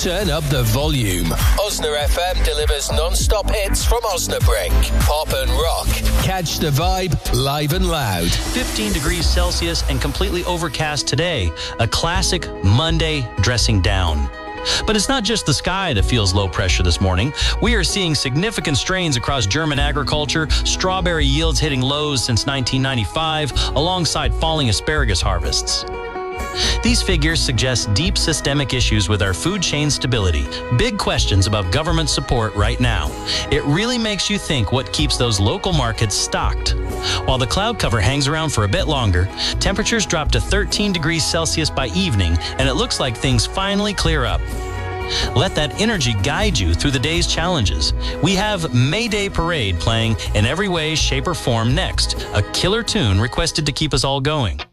Turn up the volume. Osna FM delivers non-stop hits from Osnabrück. Pop and rock. Catch the vibe live and loud. 15 degrees Celsius and completely overcast today. A classic Monday dressing down. But it's not just the sky that feels low pressure this morning. We are seeing significant strains across German agriculture, strawberry yields hitting lows since 1995, alongside falling asparagus harvests. These figures suggest deep systemic issues with our food chain stability, big questions about government support right now. It really makes you think what keeps those local markets stocked. While the cloud cover hangs around for a bit longer, temperatures drop to 13 degrees Celsius by evening, and it looks like things finally clear up. Let that energy guide you through the day's challenges. We have May Day Parade playing in every way, shape, or form next, a killer tune requested to keep us all going.